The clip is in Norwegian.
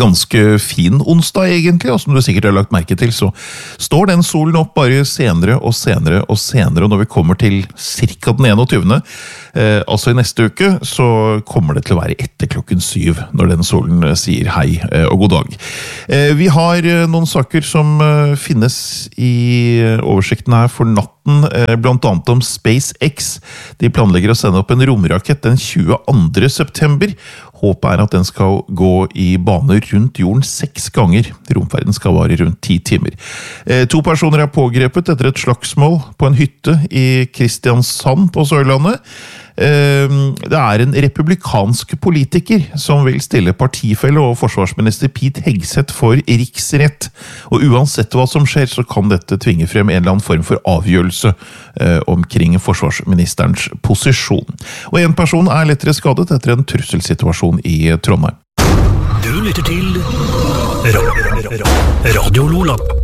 ganske fin onsdag egentlig, og som du sikkert har lagt merke til, så står den solen opp bare senere og senere og senere, og når vi kommer til cirka den 21. Altså i neste uke, så kommer det til å være etter klokken 7 når den solen sier hei og god dag. Vi har noen saker som finnes i oversikten her for natten, blant annet om SpaceX. De planlegger å sende opp en romrakett den 22. september. Håpet at den skal gå i bane rundt jorden 6 ganger. Romferden skal vare rundt 10 timer. 2 personer pågrepet etter et slagsmål på en hytte i Kristiansand på Sørlandet. Det en republikansk politiker som vil stille partifelle og forsvarsminister Pete Hegseth for riksrett. Og uansett hva som skjer, så kan dette tvinge frem en eller annen form for avgjørelse omkring forsvarsministerens posisjon. Og en person lettere skadet etter en trusselsituasjon i Trondheim. Du lytter til Radio Lola.